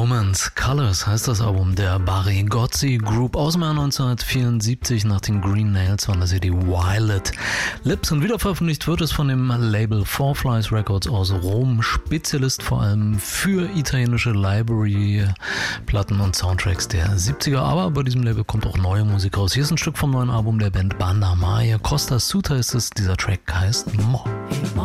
Romance Colors heißt das Album der Barigozzi Group aus dem Jahr 1974. Nach den Green Nails waren das hier die Violet Lips und wieder veröffentlicht wird es von dem Label Four Flies Records aus Rom, Spezialist vor allem für italienische Library-Platten und Soundtracks der 70er, aber bei diesem Label kommt auch neue Musik raus. Hier ist ein Stück vom neuen Album der Band Banda Maya. Costa Suta ist es, dieser Track heißt Mo.